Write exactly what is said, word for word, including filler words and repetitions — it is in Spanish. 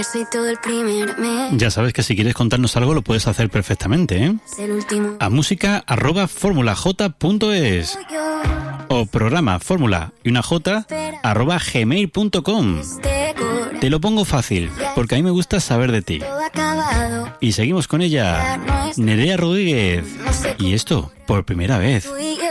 Soy todo el primer mes. Ya sabes que si quieres contarnos algo lo puedes hacer perfectamente, ¿eh? Es el último. A música arroba formulaj punto es o programa fórmula y una j arroba gmail punto com. Este corazón Te lo pongo fácil, porque a mí me gusta saber de ti. todo acabado. Y seguimos con ella, Nerea Rodríguez. Y esto, por primera vez. Tú y